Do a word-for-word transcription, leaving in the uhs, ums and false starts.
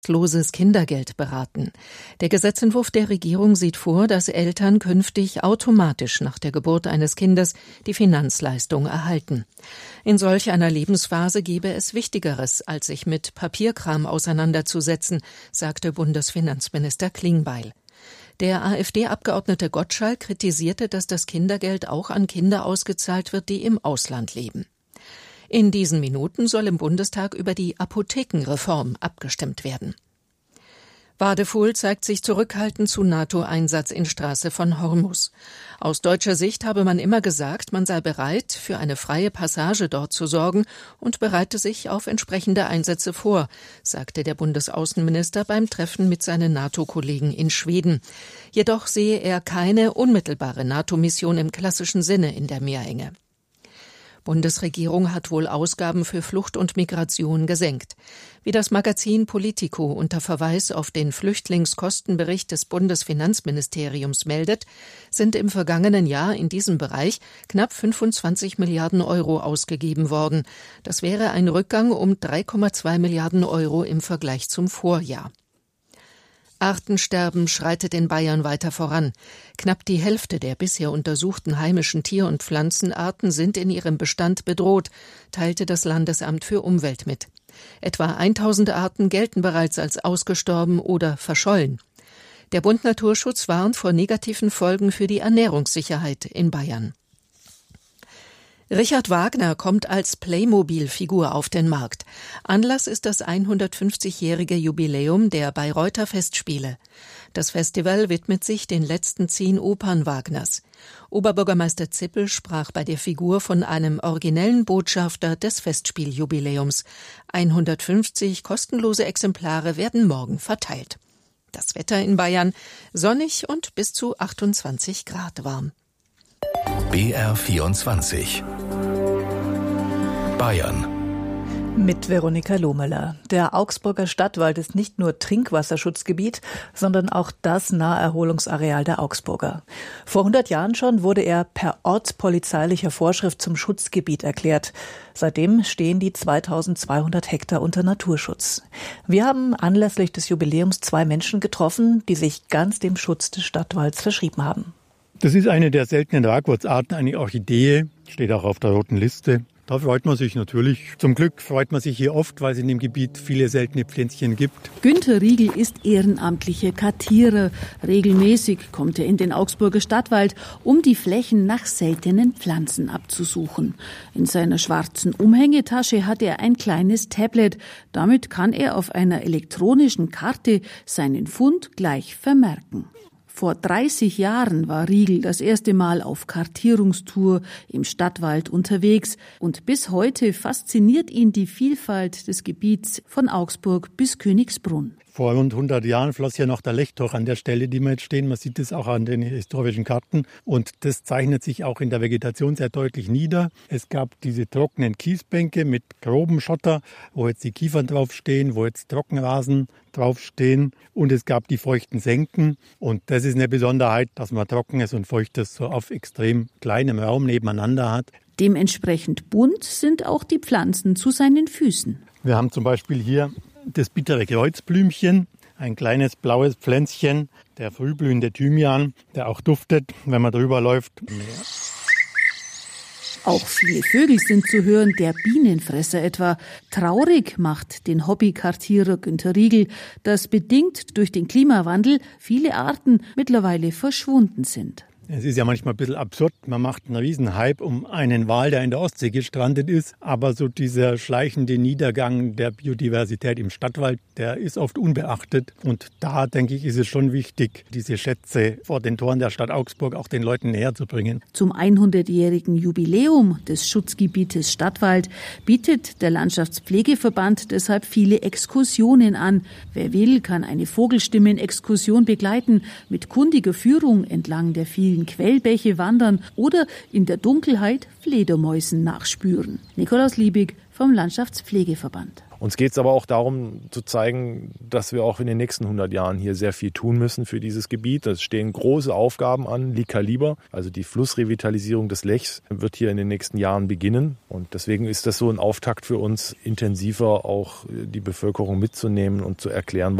loses Kindergeld beraten. Der Gesetzentwurf der Regierung sieht vor, dass Eltern künftig automatisch nach der Geburt eines Kindes die Finanzleistung erhalten. In solch einer Lebensphase gebe es Wichtigeres, als sich mit Papierkram auseinanderzusetzen, sagte Bundesfinanzminister Klingbeil. Der AfD-Abgeordnete Gottschalk kritisierte, dass das Kindergeld auch an Kinder ausgezahlt wird, die im Ausland leben. In diesen Minuten soll im Bundestag über die Apothekenreform abgestimmt werden. Wadefuhl zeigt sich zurückhaltend zu NATO-Einsatz in Straße von Hormuz. Aus deutscher Sicht habe man immer gesagt, man sei bereit, für eine freie Passage dort zu sorgen und bereite sich auf entsprechende Einsätze vor, sagte der Bundesaußenminister beim Treffen mit seinen NATO-Kollegen in Schweden. Jedoch sehe er keine unmittelbare NATO-Mission im klassischen Sinne in der Meerenge. Bundesregierung hat wohl Ausgaben für Flucht und Migration gesenkt. Wie das Magazin Politico unter Verweis auf den Flüchtlingskostenbericht des Bundesfinanzministeriums meldet, sind im vergangenen Jahr in diesem Bereich knapp fünfundzwanzig Milliarden Euro ausgegeben worden. Das wäre ein Rückgang um drei Komma zwei Milliarden Euro im Vergleich zum Vorjahr. Artensterben schreitet in Bayern weiter voran. Knapp die Hälfte der bisher untersuchten heimischen Tier- und Pflanzenarten sind in ihrem Bestand bedroht, teilte das Landesamt für Umwelt mit. Etwa tausend Arten gelten bereits als ausgestorben oder verschollen. Der Bund Naturschutz warnt vor negativen Folgen für die Ernährungssicherheit in Bayern. Richard Wagner kommt als Playmobil-Figur auf den Markt. Anlass ist das hundertfünfzigjährige Jubiläum der Bayreuther Festspiele. Das Festival widmet sich den letzten zehn Opern Wagners. Oberbürgermeister Zippel sprach bei der Figur von einem originellen Botschafter des Festspieljubiläums. hundertfünfzig kostenlose Exemplare werden morgen verteilt. Das Wetter in Bayern sonnig und bis zu achtundzwanzig Grad warm. B R vierundzwanzig Bayern mit Veronika Lohmüller. Der Augsburger Stadtwald ist nicht nur Trinkwasserschutzgebiet, sondern auch das Naherholungsareal der Augsburger. Vor hundert Jahren schon wurde er per ortspolizeilicher Vorschrift zum Schutzgebiet erklärt. Seitdem stehen die zweitausendzweihundert Hektar unter Naturschutz. Wir haben anlässlich des Jubiläums zwei Menschen getroffen, die sich ganz dem Schutz des Stadtwalds verschrieben haben. Das ist eine der seltenen Ragwurzarten, eine Orchidee, steht auch auf der roten Liste. Da freut man sich natürlich. Zum Glück freut man sich hier oft, weil es in dem Gebiet viele seltene Pflänzchen gibt. Günter Riegel ist ehrenamtlicher Kartierer. Regelmäßig kommt er in den Augsburger Stadtwald, um die Flächen nach seltenen Pflanzen abzusuchen. In seiner schwarzen Umhängetasche hat er ein kleines Tablet. Damit kann er auf einer elektronischen Karte seinen Fund gleich vermerken. Vor dreißig Jahren war Riegel das erste Mal auf Kartierungstour im Stadtwald unterwegs und bis heute fasziniert ihn die Vielfalt des Gebiets von Augsburg bis Königsbrunn. Vor rund hundert Jahren floss ja noch der Lechtoch an der Stelle, die wir jetzt stehen. Man sieht es auch an den historischen Karten. Und das zeichnet sich auch in der Vegetation sehr deutlich nieder. Es gab diese trockenen Kiesbänke mit grobem Schotter, wo jetzt die Kiefern draufstehen, wo jetzt Trockenrasen draufstehen. Und es gab die feuchten Senken. Und das ist eine Besonderheit, dass man Trockenes und Feuchtes so auf extrem kleinem Raum nebeneinander hat. Dementsprechend bunt sind auch die Pflanzen zu seinen Füßen. Wir haben zum Beispiel hier das bittere Kreuzblümchen, ein kleines blaues Pflänzchen, der frühblühende Thymian, der auch duftet, wenn man drüber läuft. Auch viele Vögel sind zu hören, der Bienenfresser etwa. Traurig macht den Hobbykartierer Günter Riegel, dass bedingt durch den Klimawandel viele Arten mittlerweile verschwunden sind. Es ist ja manchmal ein bisschen absurd. Man macht einen Riesenhype um einen Wal, der in der Ostsee gestrandet ist. Aber so dieser schleichende Niedergang der Biodiversität im Stadtwald, der ist oft unbeachtet. Und da, denke ich, ist es schon wichtig, diese Schätze vor den Toren der Stadt Augsburg auch den Leuten näher zu bringen. Zum hundertjährigen Jubiläum des Schutzgebietes Stadtwald bietet der Landschaftspflegeverband deshalb viele Exkursionen an. Wer will, kann eine Vogelstimmen-Exkursion begleiten, mit kundiger Führung entlang der vielen Quellbäche wandern oder in der Dunkelheit Fledermäusen nachspüren. Nikolaus Liebig, vom Landschaftspflegeverband. Uns geht es aber auch darum zu zeigen, dass wir auch in den nächsten hundert Jahren hier sehr viel tun müssen für dieses Gebiet. Es stehen große Aufgaben an, Li Kaliber, also die Flussrevitalisierung des Lechs, wird hier in den nächsten Jahren beginnen. Und deswegen ist das so ein Auftakt für uns, intensiver auch die Bevölkerung mitzunehmen und zu erklären,